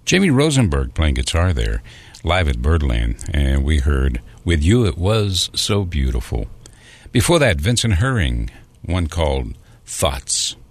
Jamie Rosenberg playing guitar there, live at Birdland, and we heard With You It Was So Beautiful. Before that, Vincent Herring, one called Thoughts.